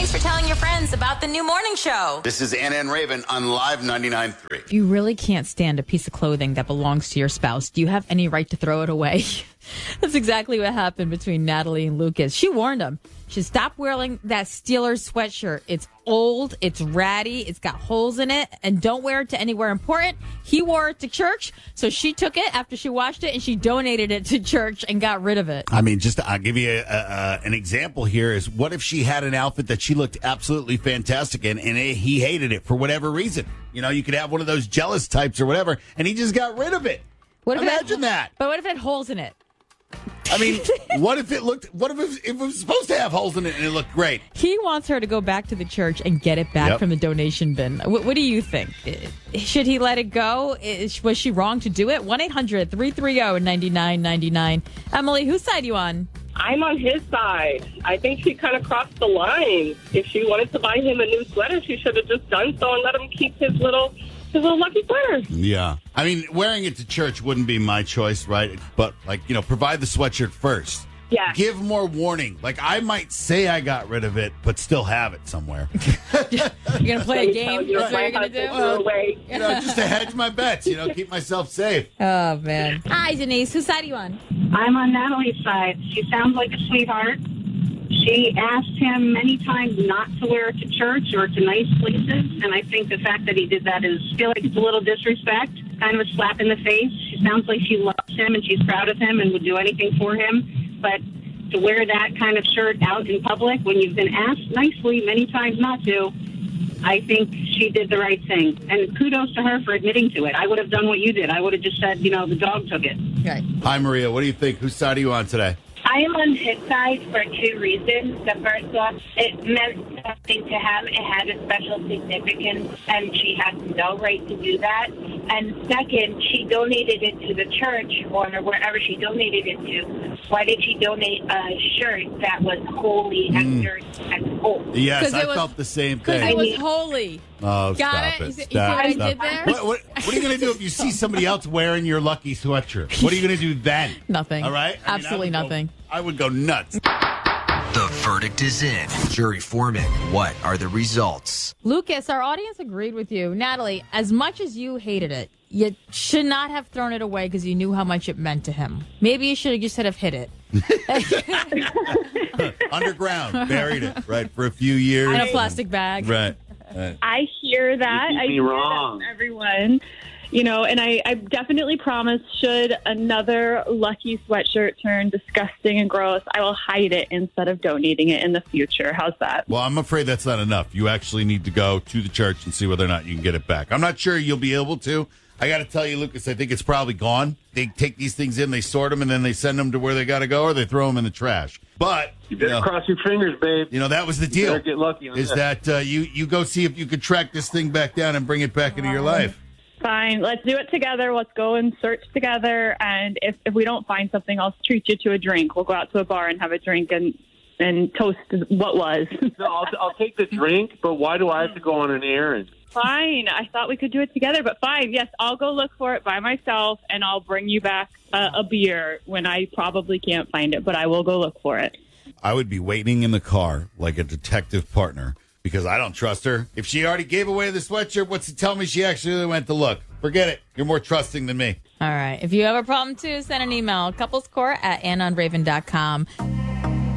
Thanks for telling your friends about the new morning show. This is Anna and Raven on Live 99.3. If you really can't stand a piece of clothing that belongs to your spouse, do you have any right to throw it away? That's exactly what happened between Natalie and Lucas. She warned him. She stopped wearing that Steelers sweatshirt. It's old, it's ratty, it's got holes in it, and don't wear it to anywhere important. He wore it to church, so she took it after she washed it, and she donated it to church and got rid of it. I mean, I'll give you an example here is what if she had an outfit that she looked absolutely fantastic in, and he hated it for whatever reason? You know, you could have one of those jealous types or whatever, and he just got rid of it. Imagine that. But what if it had holes in it? I mean, what if it was supposed to have holes in it and it looked great? He wants her to go back to the church and get it back from the donation bin. What do you think? Should he let it go? Was she wrong to do it? 1-800-330-9999. Emily, whose side are you on? I'm on his side. I think she kind of crossed the line. If she wanted to buy him a new sweater, she should have just done so and let him keep his little lucky sweater. Yeah. I mean, wearing it to church wouldn't be my choice, right? But, provide the sweatshirt first. Yeah. Give more warning. Like, I might say I got rid of it, but still have it somewhere. You're going to play a game? That's what you're going to do? Just to hedge my bets, keep myself safe. Oh, man. Hi, Denise. Whose side are you on? I'm on Natalie's side. She sounds like a sweetheart. She asked him many times not to wear it to church or to nice places, and I think the fact that he did that I feel like it's a little disrespect, kind of a slap in the face. She sounds like she loves him and she's proud of him and would do anything for him, but to wear that kind of shirt out in public when you've been asked nicely many times not to, I think she did the right thing. And kudos to her for admitting to it. I would have done what you did. I would have just said, the dog took it. Okay. Hi, Maria. What do you think? Whose side are you on today? I am on his side for two reasons. The first one, it meant something to him. It had a special significance, and she had no right to do that. And second, she donated it to the church or wherever she donated it to. Why did she donate a shirt that was holy and dirty and old? Yes, I felt the same thing. Because it was holy. Oh, Got stop it? it. You see what I did there? What are you going to do if you see somebody else wearing your lucky sweatshirt? What are you going to do then? Nothing. All right? Absolutely nothing. I would go nuts. The verdict is in. Jury foreman, what are the results? Lucas, our audience agreed with you. Natalie, as much as you hated it, you should not have thrown it away because you knew how much it meant to him. Maybe you should have just have hit it. Underground, buried it, right, for a few years. In a plastic bag. Right. I hear that. You keep me wrong. That from everyone. And I definitely promise, should another lucky sweatshirt turn disgusting and gross, I will hide it instead of donating it in the future. How's that? Well, I'm afraid that's not enough. You actually need to go to the church and see whether or not you can get it back. I'm not sure you'll be able to. I got to tell you, Lucas, I think it's probably gone. They take these things in, they sort them, and then they send them to where they got to go, or they throw them in the trash. But You better cross your fingers, babe. that was the You deal. better get lucky on is that. You go see if you could track this thing back down and bring it back into your life. Fine. Let's do it together. Let's go and search together. And if we don't find something, I'll treat you to a drink. We'll go out to a bar and have a drink and toast what was. No, I'll take the drink, but why do I have to go on an errand? Fine. I thought we could do it together, but fine. Yes, I'll go look for it by myself, and I'll bring you back a beer when I probably can't find it, but I will go look for it. I would be waiting in the car like a detective partner because I don't trust her. If she already gave away the sweatshirt, what's to tell me she actually went to look? Forget it. You're more trusting than me. All right. If you have a problem, too, send an email. couplescourt@AnnaandRaven.com.